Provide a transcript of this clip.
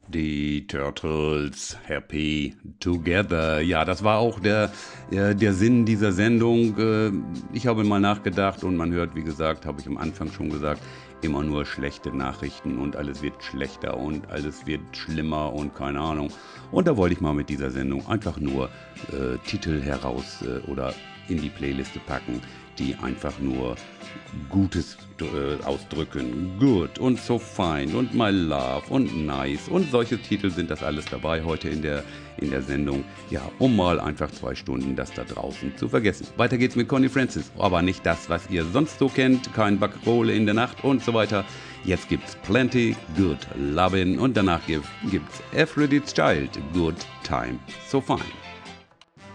Die Turtles Happy Together. Ja, das war auch der Sinn dieser Sendung. Ich habe mal nachgedacht und man hört, wie gesagt, habe ich am Anfang schon gesagt, immer nur schlechte Nachrichten und alles wird schlechter und alles wird schlimmer und keine Ahnung. Und da wollte ich mal mit dieser Sendung einfach nur Titel heraus oder in die Playliste packen, die einfach nur Gutes ausdrücken. Good und So Fine und My Love und Nice und solche Titel sind das alles dabei heute in der Sendung. Ja, um mal einfach 2 Stunden das da draußen zu vergessen. Weiter geht's mit Connie Francis, aber nicht das, was ihr sonst so kennt. Kein Backroll in der Nacht und so weiter. Jetzt gibt's Plenty, Good Lovin' und danach gibt's Aphrodite's Child, Good Time, So Fine.